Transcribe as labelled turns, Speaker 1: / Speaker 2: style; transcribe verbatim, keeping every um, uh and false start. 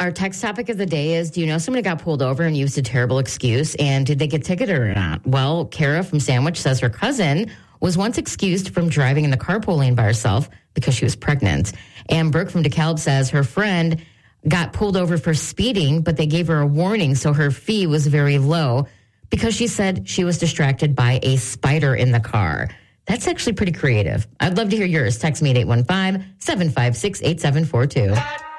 Speaker 1: Our text topic of the day is, do you know somebody got pulled over and used a terrible excuse? And did they get ticketed or not? Well, Kara from Sandwich says her cousin was once excused from driving in the carpool lane by herself because she was pregnant. And Brooke from DeKalb says her friend got pulled over for speeding, but they gave her a warning, so her fee was very low because she said she was distracted by a spider in the car. That's actually pretty creative. I'd love to hear yours. Text me at eight one five, seven five six, eight seven four two.